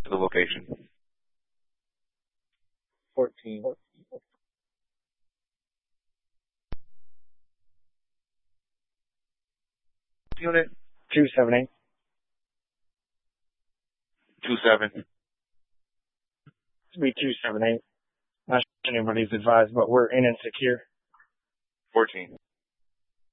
to the location. 14. Unit 278. 27. It'll be 278. Not sure anybody's advised, but we're in and secure. 14.